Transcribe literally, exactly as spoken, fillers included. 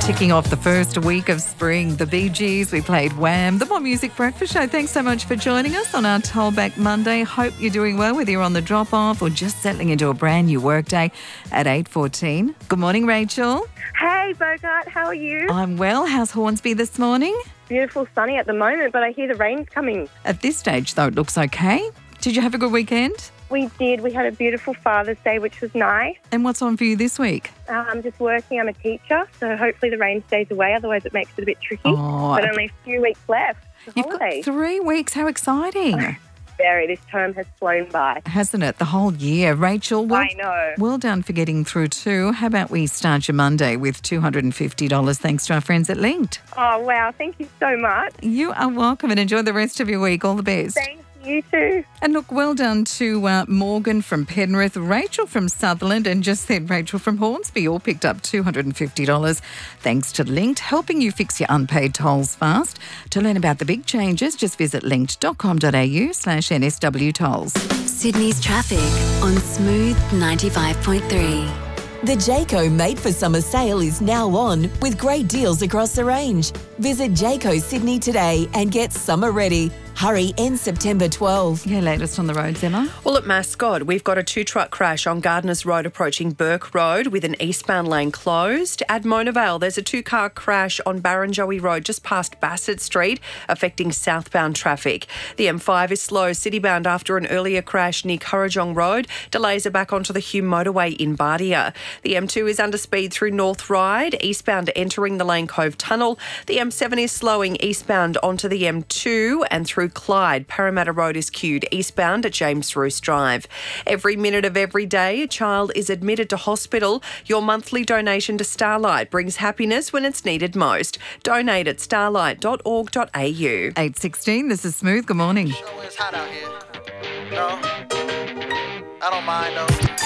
Ticking off the first week of spring, the Bee Gees, we played Wham, the More Music Breakfast Show. Thanks so much for joining us on our Tollback Monday. Hope you're doing well, whether you're on the drop-off or just settling into a brand new workday at eight fourteen. Good morning, Rachel. Hey, Bogart, how are you? I'm well. How's Hornsby this morning? Beautiful sunny at the moment, but I hear the rain's coming. At this stage, though, it looks okay. Did you have a good weekend? We did. We had a beautiful Father's Day, which was nice. And what's on for you this week? Uh, I'm just working. I'm a teacher, so hopefully the rain stays away. Otherwise, it makes it a bit tricky. Oh, but only a few weeks left. The You've holidays. got three weeks. How exciting. Very. This term has flown by. Hasn't it? The whole year. Rachel, well, I know. well done for getting through too. How about we start your Monday with two hundred fifty dollars thanks to our friends at Linked? Oh, wow. Thank you so much. You are welcome and enjoy the rest of your week. All the best. Thank you too. And look, well done to uh, Morgan from Penrith, Rachel from Sutherland, and just then Rachel from Hornsby all picked up two hundred fifty dollars thanks to Linked, helping you fix your unpaid tolls fast. To learn about the big changes, just visit linked.com.au slash NSW tolls. Sydney's traffic on Smooth ninety-five point three. The Jayco Made for Summer sale is now on with great deals across the range. Visit Jayco Sydney today and get summer ready. Hurry, ends September twelfth. Yeah, latest on the roads, Emma. Well, at Mascot, we've got a two-truck crash on Gardeners Road approaching Burke Road with an eastbound lane closed. At Mona Vale, there's a two-car crash on Barrenjoey Road just past Bassett Street, affecting southbound traffic. The M five is slow citybound after an earlier crash near Currajong Road. Delays are back onto the Hume motorway in Bardia. The M two is under speed through North Ryde, eastbound entering the Lane Cove Tunnel. The M seven is slowing eastbound onto the M two and through Clyde. Parramatta Road is queued eastbound at James Roos Drive. Every minute of every day, a child is admitted to hospital. Your monthly donation to Starlight brings happiness when it's needed most. Donate at starlight dot org dot a u. eight sixteen, this is Smooth. Good morning. Sure it's hot out here. No, I don't mind though.